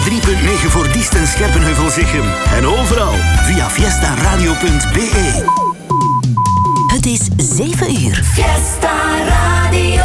103.9 voor Diest en Scherpenheuvel-Zichem. En overal via fiestaradio.be. Het is 7 uur. Fiesta Radio.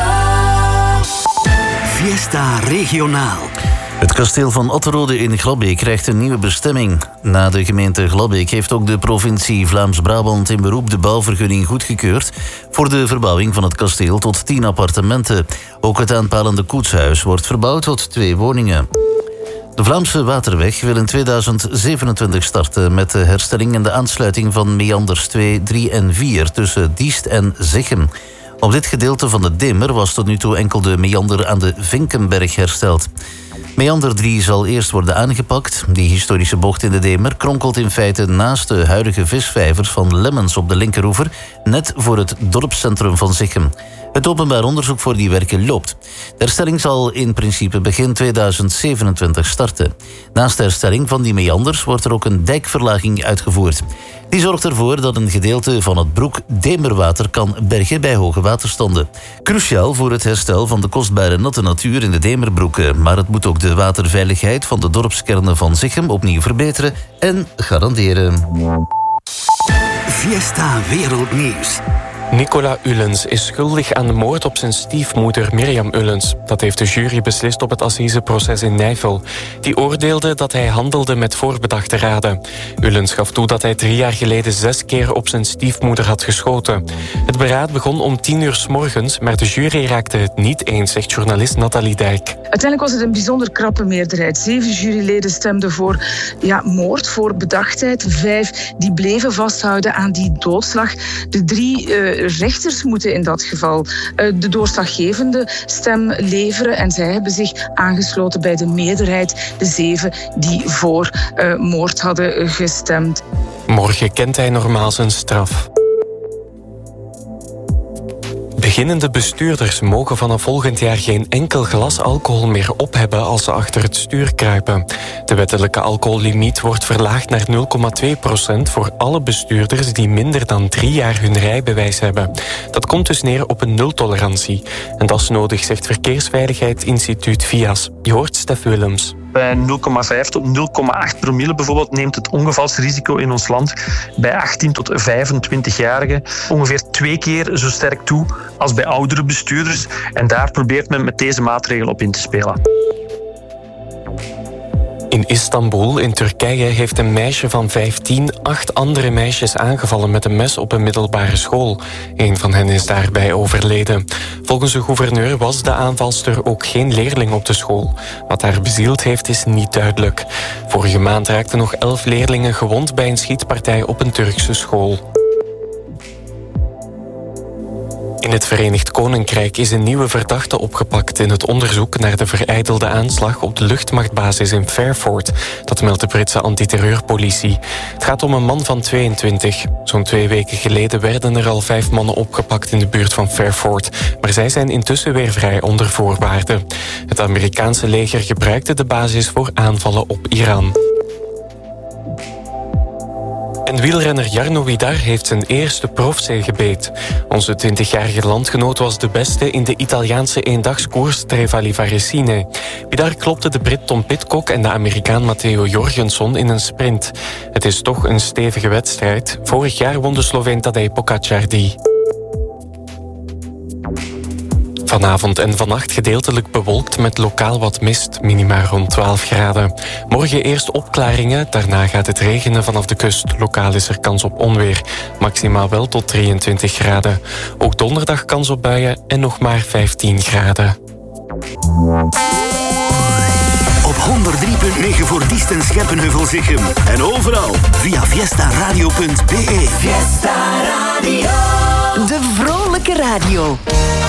Fiesta Regionaal. Het kasteel van Otterode in Glabbeek krijgt een nieuwe bestemming. Na de gemeente Glabbeek heeft ook de provincie Vlaams-Brabant in beroep de bouwvergunning goedgekeurd voor de verbouwing van het kasteel tot 10 appartementen. Ook het aanpalende koetshuis wordt verbouwd tot 2 woningen. De Vlaamse Waterweg wil in 2027 starten met de herstelling en de aansluiting van meanders 2, 3 en 4 tussen Diest en Zichem. Op dit gedeelte van de Demer was tot nu toe enkel de meander aan de Vinkenberg hersteld. Meander 3 zal eerst worden aangepakt. Die historische bocht in de Demer kronkelt in feite naast de huidige visvijvers van Lemmens op de linkeroever, net voor het dorpscentrum van Zichem. Het openbaar onderzoek voor die werken loopt. De herstelling zal in principe begin 2027 starten. Naast de herstelling van die meanders wordt er ook een dijkverlaging uitgevoerd. Die zorgt ervoor dat een gedeelte van het Broek-Demerwater kan bergen bij hoge waterstanden. Cruciaal voor het herstel van de kostbare natte natuur in de Demerbroeken. Maar het moet ook de waterveiligheid van de dorpskernen van Zichem opnieuw verbeteren en garanderen. Fiesta Wereldnieuws. Nicola Ullens is schuldig aan de moord op zijn stiefmoeder Mirjam Ullens. Dat heeft de jury beslist op het assiseproces in Nijvel. Die oordeelde dat hij handelde met voorbedachte raden. Ullens gaf toe dat hij 3 jaar geleden 6 keer op zijn stiefmoeder had geschoten. Het beraad begon om 10 uur 's morgens, maar de jury raakte het niet eens, zegt journalist Nathalie Dijk. Uiteindelijk was het een bijzonder krappe meerderheid. 7 juryleden stemden voor moord, voor bedachtheid. 5 die bleven vasthouden aan die doodslag. De 3 rechters moeten in dat geval de doorslaggevende stem leveren. En zij hebben zich aangesloten bij de meerderheid, de 7 die voor moord hadden gestemd. Morgen kent hij normaal zijn straf. Beginnende bestuurders mogen vanaf volgend jaar geen enkel glas alcohol meer op hebben als ze achter het stuur kruipen. De wettelijke alcohollimiet wordt verlaagd naar 0,2% voor alle bestuurders die minder dan 3 jaar hun rijbewijs hebben. Dat komt dus neer op een nultolerantie. En dat is nodig, zegt Verkeersveiligheidsinstituut VIAS. Je hoort Stef Willems. Bij 0,5 tot 0,8 promille bijvoorbeeld neemt het ongevalsrisico in ons land bij 18 tot 25-jarigen ongeveer 2 keer zo sterk toe als bij oudere bestuurders. En daar probeert men met deze maatregel op in te spelen. In Istanbul, in Turkije, heeft een meisje van 15 8 andere meisjes aangevallen met een mes op een middelbare school. 1 van hen is daarbij overleden. Volgens de gouverneur was de aanvalster ook geen leerling op de school. Wat haar bezield heeft, is niet duidelijk. Vorige maand raakten nog 11 leerlingen gewond bij een schietpartij op een Turkse school. In het Verenigd Koninkrijk is een nieuwe verdachte opgepakt in het onderzoek naar de verijdelde aanslag op de luchtmachtbasis in Fairford. Dat meldt de Britse antiterreurpolitie. Het gaat om een man van 22. Zo'n 2 weken geleden werden er al 5 mannen opgepakt in de buurt van Fairford. Maar zij zijn intussen weer vrij onder voorwaarden. Het Amerikaanse leger gebruikte de basis voor aanvallen op Iran. En wielrenner Jarno Widar heeft zijn eerste profzege beet. Onze 20-jarige landgenoot was de beste in de Italiaanse eendagskoers Trevali Varesine. Widar klopte de Brit Tom Pidcock en de Amerikaan Matteo Jorgenson in een sprint. Het is toch een stevige wedstrijd. Vorig jaar won de Sloveen Tadej Pogačar die. Vanavond en vannacht gedeeltelijk bewolkt met lokaal wat mist, minima rond 12 graden. Morgen eerst opklaringen, daarna gaat het regenen vanaf de kust. Lokaal is er kans op onweer, maximaal wel tot 23 graden. Ook donderdag kans op buien en nog maar 15 graden. Op 103.9 voor Diest en Scherpenheuvel-Zichem. En overal via fiestaradio.be. Fiesta Radio. De vrolijke radio.